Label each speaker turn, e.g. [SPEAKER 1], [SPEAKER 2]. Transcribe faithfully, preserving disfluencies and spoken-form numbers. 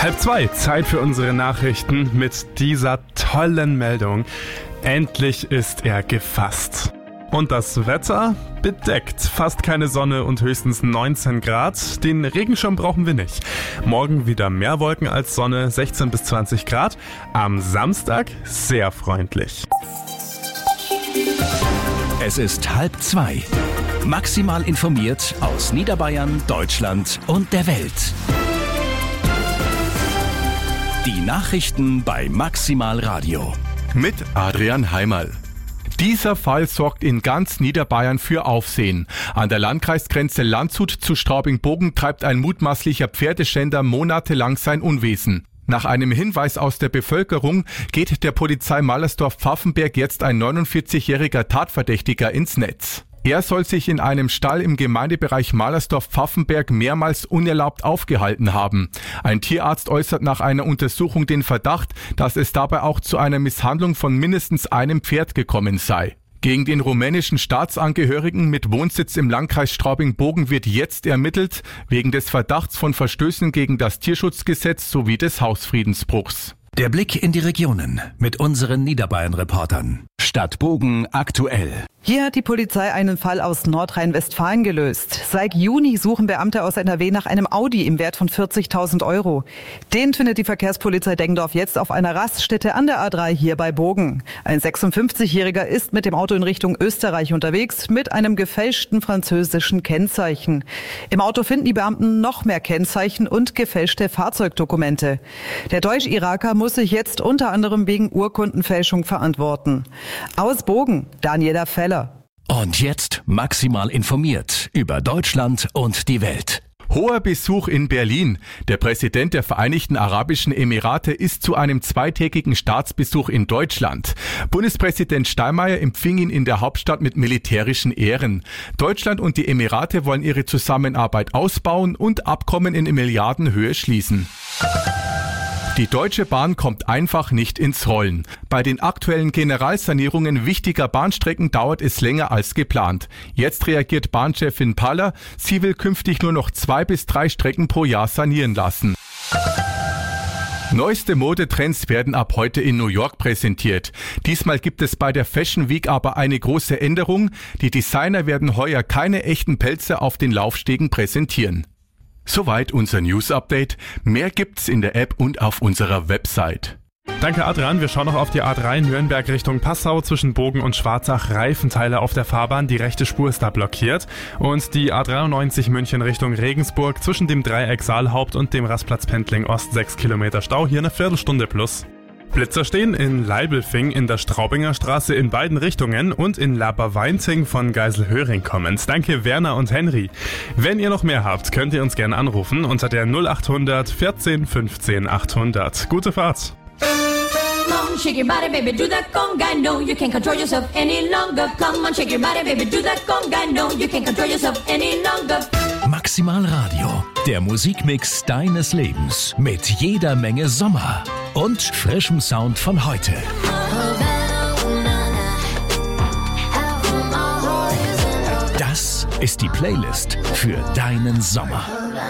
[SPEAKER 1] Halb zwei, Zeit für unsere Nachrichten mit dieser tollen Meldung. Endlich ist er gefasst. Und das Wetter? Bedeckt. Fast keine Sonne und höchstens neunzehn Grad. Den Regenschirm brauchen wir nicht. Morgen wieder mehr Wolken als Sonne, sechzehn bis zwanzig Grad. Am Samstag sehr freundlich.
[SPEAKER 2] Es ist halb zwei. Maximal informiert aus Niederbayern, Deutschland und der Welt. Die Nachrichten bei Maximal Radio.
[SPEAKER 3] Mit Adrian Heimerl. Dieser Fall sorgt in ganz Niederbayern für Aufsehen. An der Landkreisgrenze Landshut zu Straubing-Bogen treibt ein mutmaßlicher Pferdeschänder monatelang sein Unwesen. Nach einem Hinweis aus der Bevölkerung geht der Polizei Mallersdorf-Pfaffenberg jetzt ein neunundvierzigjähriger Tatverdächtiger ins Netz. Er soll sich in einem Stall im Gemeindebereich Mallersdorf-Pfaffenberg mehrmals unerlaubt aufgehalten haben. Ein Tierarzt äußert nach einer Untersuchung den Verdacht, dass es dabei auch zu einer Misshandlung von mindestens einem Pferd gekommen sei. Gegen den rumänischen Staatsangehörigen mit Wohnsitz im Landkreis Straubing-Bogen wird jetzt ermittelt, wegen des Verdachts von Verstößen gegen das Tierschutzgesetz sowie des Hausfriedensbruchs.
[SPEAKER 2] Der Blick in die Regionen mit unseren Niederbayern-Reportern. Stadt Bogen aktuell.
[SPEAKER 4] Hier hat die Polizei einen Fall aus Nordrhein-Westfalen gelöst. Seit Juni suchen Beamte aus N R W nach einem Audi im Wert von vierzigtausend Euro. Den findet die Verkehrspolizei Deggendorf jetzt auf einer Raststätte an der A drei hier bei Bogen. Ein sechsundfünfzigjähriger ist mit dem Auto in Richtung Österreich unterwegs mit einem gefälschten französischen Kennzeichen. Im Auto finden die Beamten noch mehr Kennzeichen und gefälschte Fahrzeugdokumente. Der Deutsch-Iraker muss sich jetzt unter anderem wegen Urkundenfälschung verantworten. Aus Bogen, Daniela Feller.
[SPEAKER 2] Und jetzt maximal informiert über Deutschland und die Welt.
[SPEAKER 3] Hoher Besuch in Berlin. Der Präsident der Vereinigten Arabischen Emirate ist zu einem zweitägigen Staatsbesuch in Deutschland. Bundespräsident Steinmeier empfing ihn in der Hauptstadt mit militärischen Ehren. Deutschland und die Emirate wollen ihre Zusammenarbeit ausbauen und Abkommen in Milliardenhöhe schließen. Die Deutsche Bahn kommt einfach nicht ins Rollen. Bei den aktuellen Generalsanierungen wichtiger Bahnstrecken dauert es länger als geplant. Jetzt reagiert Bahnchefin Paller, sie will künftig nur noch zwei bis drei Strecken pro Jahr sanieren lassen. Neueste Modetrends werden ab heute in New York präsentiert. Diesmal gibt es bei der Fashion Week aber eine große Änderung. Die Designer werden heuer keine echten Pelze auf den Laufstegen präsentieren. Soweit unser News-Update. Mehr gibt's in der App und auf unserer Website.
[SPEAKER 1] Danke Adrian, wir schauen noch auf die A drei Nürnberg Richtung Passau zwischen Bogen und Schwarzach. Reifenteile auf der Fahrbahn, die rechte Spur ist da blockiert. Und die A dreiundneunzig München Richtung Regensburg zwischen dem Dreieck Saalhaupt und dem Rastplatz Pendling Ost sechs Kilometer Stau, hier eine Viertelstunde plus. Blitzer stehen in Leibelfing in der Straubinger Straße in beiden Richtungen und in Laberweinting von Geiselhöring kommend. Danke Werner und Henry. Wenn ihr noch mehr habt, könnt ihr uns gerne anrufen unter der null achthundert vierzehn fünfzehn achthundert. Gute Fahrt!
[SPEAKER 5] Come on, shake your body, baby, do that conga. No, you can't control yourself any longer. Come on, shake your body, baby, do that conga. No, you can't control yourself any longer.
[SPEAKER 2] Maximal Radio, der Musikmix deines Lebens mit jeder Menge Sommer und frischem Sound von heute. Das ist die Playlist für deinen Sommer.